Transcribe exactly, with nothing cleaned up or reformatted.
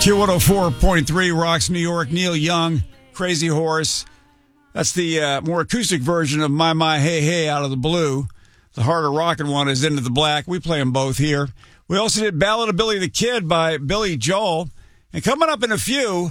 Q one oh four point three Rocks New York. Neil Young, Crazy Horse. That's the uh, more acoustic version of My My Hey Hey Out of the Blue. The harder rockin' one is Into the Black. We play them both here. We also did Ballad of Billy the Kid by Billy Joel. And coming up in a few,